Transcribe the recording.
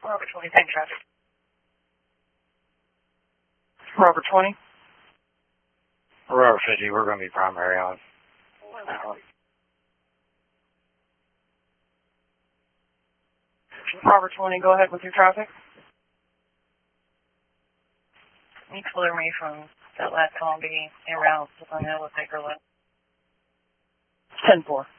Robert 20, tank traffic. Robert 20. Robert 50, we're going to be primary on. Robert 20, go ahead with your traffic. Can you clear me from that last call and be en route on the take or left? 10-4.